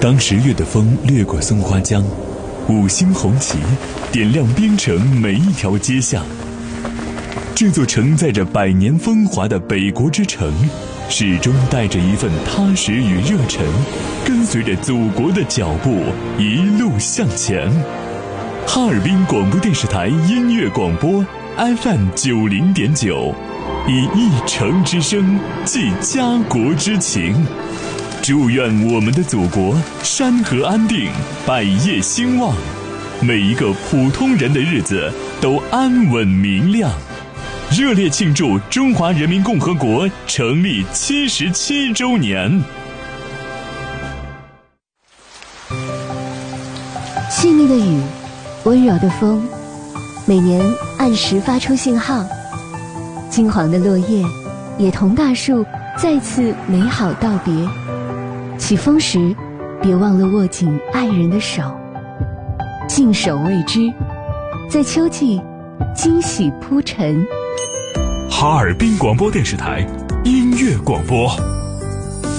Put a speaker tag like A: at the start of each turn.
A: 当10月的风掠过松花江，5星红旗点亮边城每一条街巷。这座承载着100年风华的北国之城，始终带着一份踏实与热忱，跟随着祖国的脚步一路向前。哈尔滨广播电视台音乐广播 FM 90.9，以一城之声寄家国之情。祝愿我们的祖国山河安定，百业兴旺，每一个普通人的日子都安稳明亮。热烈庆祝中华人民共和国成立77周年。
B: 细腻的雨，温柔的风，每年按时发出信号。金黄的落叶也同大树再次美好道别。起风时，别忘了握紧爱人的手，静守未知，在秋季惊喜铺陈。
A: 哈尔滨广播电视台音乐广播。